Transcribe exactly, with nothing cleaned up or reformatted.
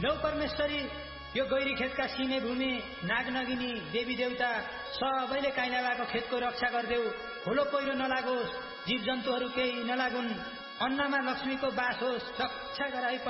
देव परमेश्वरी यो गैरी खेतका सिने भूमि नागनगिनी देवी देवता सबैले काइलाबाको खेतको रक्षा गर्देऊ। खोलो पहिरो नलागोस्, जीव जन्तुहरू केही नलागुन्, अन्नमा लक्ष्मीको बास होस्, रक्षा गराई